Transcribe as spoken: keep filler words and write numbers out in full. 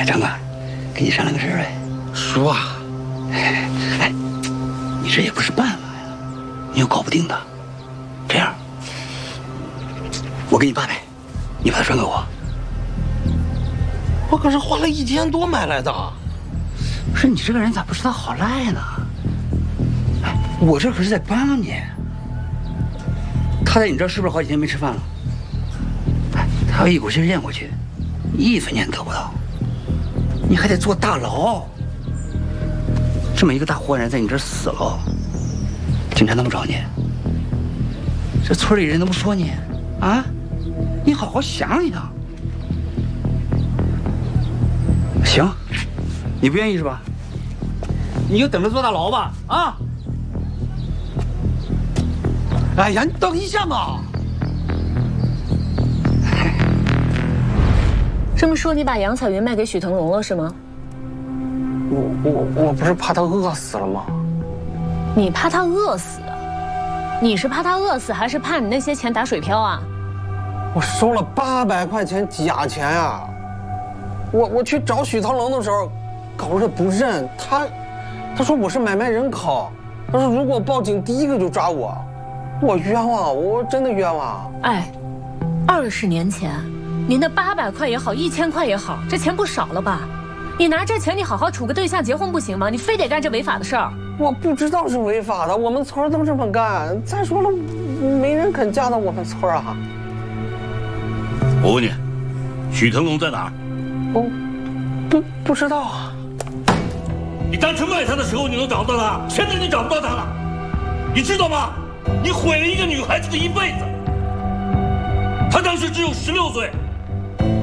长官，跟你商量个事儿呗。 说。 哎，你这也不是办法呀，你又搞不定他。这样，我给你八百，你把它转给我。 我可是花了一千多买来的。 不是你这个人咋不知道好赖呢？哎，我这可是在帮你。他在你这儿是不是好几天没吃饭了？哎，他要一股劲儿咽过去，一分钱得不到，你还得坐大牢。这么一个大活人在你这儿死了，警察能不找你？这村里人能不说你？啊？你好好想想。行，你不愿意是吧？你就等着坐大牢吧！啊！ 哎呀，你等一下嘛！ 这么说，你把杨彩云卖给许腾龙了是吗？ 我我我不是怕他饿死了吗？ 你怕他饿死？你是怕他饿死，还是怕你那些钱打水漂啊？ 我收了八百块钱假钱呀！我我去找许腾龙的时候，搞着不认他，他说我是买卖人口，他说如果报警第一个就抓我，我冤枉，我真的冤枉。 哎，二十年前，你那八百块也好，一千块也好，这钱不少了吧？你拿这钱，你好好处个对象结婚不行吗？你非得干这违法的事儿？ 我不知道是违法的，我们村都这么干。再说了，没人肯嫁到我们村啊。 我问你，许腾龙在哪儿？ 我不不知道啊。 你当初卖他的时候，你能找到他，现在你找不到他了，你知道吗？你毁了一个女孩子的一辈子。她当时只有十六岁，